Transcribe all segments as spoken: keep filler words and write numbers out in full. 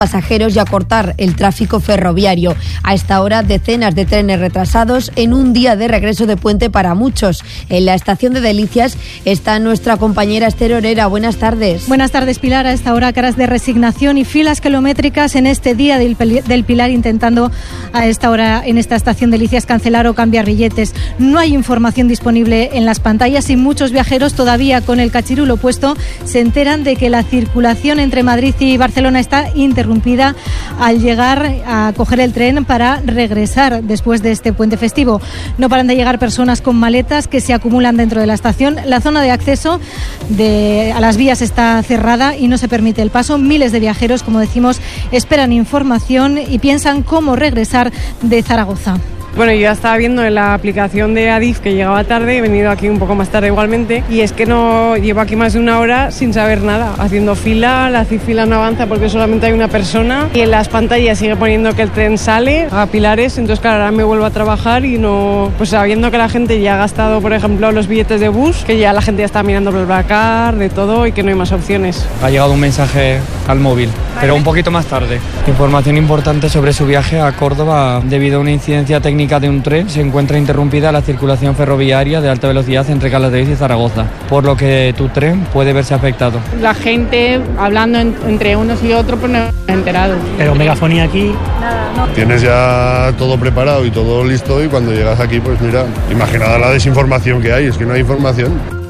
pasajeros y acortar el tráfico ferroviario. A esta hora, decenas de trenes retrasados en un día de regreso de puente para muchos. En la estación de Delicias está nuestra compañera Esther Orera. Buenas tardes. Buenas tardes, Pilar. A esta hora, caras de resignación y filas kilométricas en este día del, del Pilar, intentando a esta hora en esta estación de Delicias cancelar o cambiar billetes. No hay información disponible en las pantallas y muchos viajeros todavía con el cachirulo puesto se enteran de que la circulación entre Madrid y Barcelona está interrumpida al llegar a coger el tren para regresar después de este puente festivo. No paran de llegar personas con maletas que se acumulan dentro de la estación. La zona de acceso de, a las vías está cerrada y no se permite el paso. Miles de viajeros, como decimos, esperan información y piensan cómo regresar de Zaragoza. Bueno, yo ya estaba viendo en la aplicación de Adif que llegaba tarde, he venido aquí un poco más tarde igualmente, y es que no llevo aquí más de una hora sin saber nada, haciendo fila, la fila no avanza porque solamente hay una persona, y en las pantallas sigue poniendo que el tren sale a Pilares, entonces claro, ahora me vuelvo a trabajar y no, pues sabiendo que la gente ya ha gastado, por ejemplo, los billetes de bus, que ya la gente ya está mirando BlaBlaCar, de todo, y que no hay más opciones. Ha llegado un mensaje al móvil, pero un poquito más tarde. Información importante sobre su viaje a Córdoba. Debido a una incidencia técnica de un tren, se encuentra interrumpida la circulación ferroviaria de alta velocidad entre Calatrava y Zaragoza, por lo que tu tren puede verse afectado. La gente hablando en, entre unos y otros, pues no he enterado. Pero megafonía aquí. Nada, no. Tienes ya todo preparado y todo listo, y cuando llegas aquí, pues mira, imagínate la desinformación que hay, es que no hay información.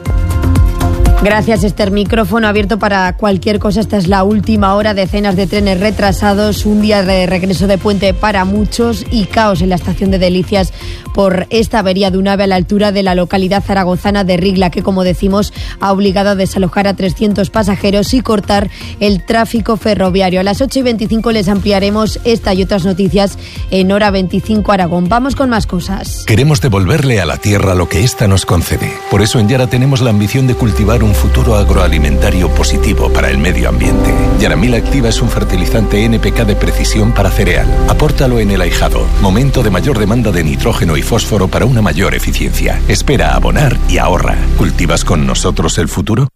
Gracias, Esther. Micrófono abierto para cualquier cosa. Esta es la última hora. Decenas de trenes retrasados, un día de regreso de puente para muchos y caos en la estación de Delicias por esta avería de un ave a la altura de la localidad zaragozana de Rigla, que, como decimos, ha obligado a desalojar a trescientos pasajeros y cortar el tráfico ferroviario. A las ocho y veinticinco les ampliaremos esta y otras noticias en Hora veinticinco Aragón. Vamos con más cosas. Queremos devolverle a la tierra lo que ésta nos concede. Por eso en Yara tenemos la ambición de cultivar un un futuro agroalimentario positivo para el medio ambiente. Yaramil Activa es un fertilizante N P K de precisión para cereal. Apórtalo en el ahijado, momento de mayor demanda de nitrógeno y fósforo para una mayor eficiencia. Espera a abonar y ahorra. ¿Cultivas con nosotros el futuro?